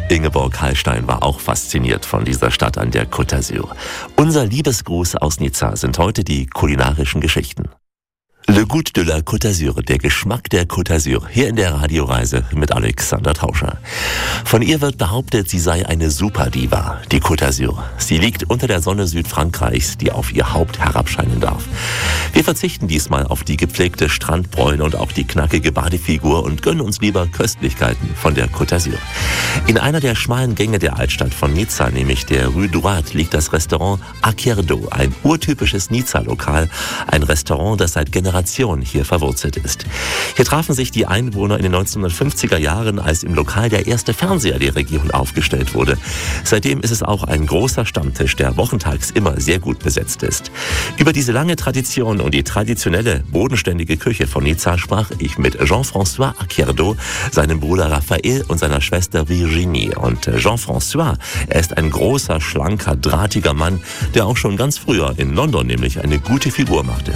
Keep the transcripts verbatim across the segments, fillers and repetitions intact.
Ingeborg Hallstein war auch fasziniert von dieser Stadt an der Côte d'Azur. Unser Liebesgruß aus Nizza sind heute die kulinarischen Geschichten. Le Goût de la Côte d'Azur, der Geschmack der Côte d'Azur, hier in der Radioreise mit Alexander Tauscher. Von ihr wird behauptet, sie sei eine Superdiva, die Côte d'Azur. Sie liegt unter der Sonne Südfrankreichs, die auf ihr Haupt herabscheinen darf. Wir verzichten diesmal auf die gepflegte Strandbräune und auch die knackige Badefigur und gönnen uns lieber Köstlichkeiten von der Côte d'Azur. In einer der schmalen Gänge der Altstadt von Nizza, nämlich der Rue Droite, liegt das Restaurant Acierdo, ein urtypisches Nizza-Lokal, ein Restaurant, das seit Generationen hier verwurzelt ist. Hier trafen sich die Einwohner in den neunzehnhundertfünfziger Jahren, als im Lokal der erste Fernseher der Region aufgestellt wurde. Seitdem ist es auch ein großer Stammtisch, der wochentags immer sehr gut besetzt ist. Über diese lange Tradition und die traditionelle, bodenständige Küche von Nizza sprach ich mit Jean-François Acierdo, seinem Bruder Raphael und seiner Schwester Virginie. Und Jean-François, er ist ein großer, schlanker, drahtiger Mann, der auch schon ganz früher in London nämlich eine gute Figur machte.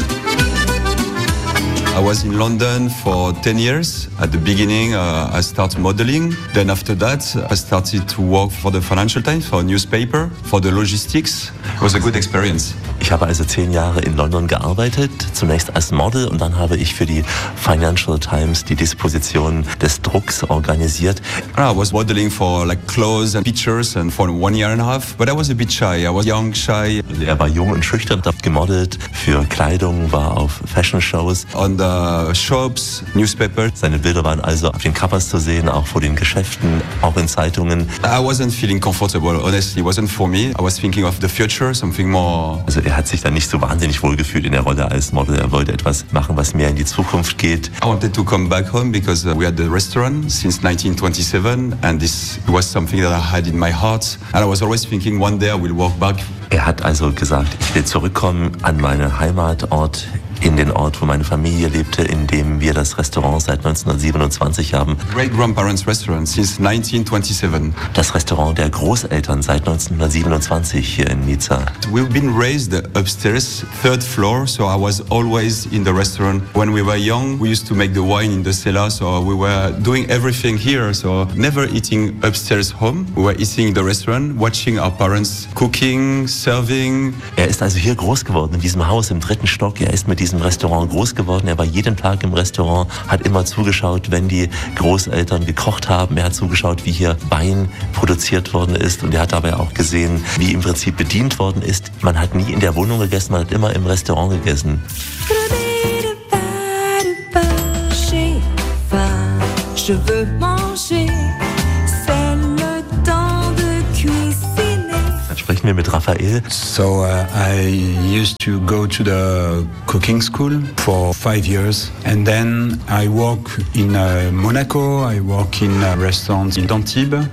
I was in London for ten years. At the beginning, uh, I started modeling. Then after that, I started to work for the Financial Times, for a newspaper, for the logistics. It was a good experience. Ich habe also zehn Jahre in London gearbeitet, zunächst als Model und dann habe ich für die Financial Times die Disposition des Drucks organisiert. I was modeling for like clothes and pictures and for one year and a half, but I was a bit shy. I was young, shy. Er war jung und schüchtern, hat gemodelt für Kleidung, war auf Fashion Shows. On the shops, newspapers. Seine Bilder waren also auf den Covers zu sehen, auch vor den Geschäften, auch in Zeitungen. I wasn't feeling comfortable, honestly. It wasn't for me. I was thinking of the future, something more. Also er hat sich dann nicht so wahnsinnig wohl gefühlt in der Rolle als Model. Er wollte etwas machen, was mehr in die Zukunft geht. I wanted to come back home because we had the restaurant since nineteen twenty-seven and this was something that I had in my heart. And I was always thinking one day I will walk back. Er hat also gesagt, ich will zurückkommen an meinen Heimatort, in den Ort, wo meine Familie lebte, in dem wir das Restaurant seit neunzehnhundertsiebenundzwanzig haben. Great-grandparents restaurant since nineteen twenty-seven. Das Restaurant der Großeltern seit neunzehnhundertsiebenundzwanzig hier in Nizza. We've been raised upstairs, third floor, so I was always in the restaurant. When we were young, we used to make the wine in the cellar, so we were doing everything here, so never eating upstairs home. We were eating in the restaurant, watching our parents cooking, serving. Er ist also hier groß geworden, in diesem Haus im dritten Stock. Er ist mit diesem Restaurant groß geworden. Er war jeden Tag im Restaurant, hat immer zugeschaut, wenn die Großeltern gekocht haben. Er hat zugeschaut, wie hier Wein produziert worden ist und er hat dabei auch gesehen, wie im Prinzip bedient worden ist. Man hat nie in der Wohnung gegessen, man hat immer im Restaurant gegessen. Sprechen wir mit Raphael. So uh, I used to go to the cooking school for five years and then I work in uh, Monaco, I work in uh, restaurants in Antibes.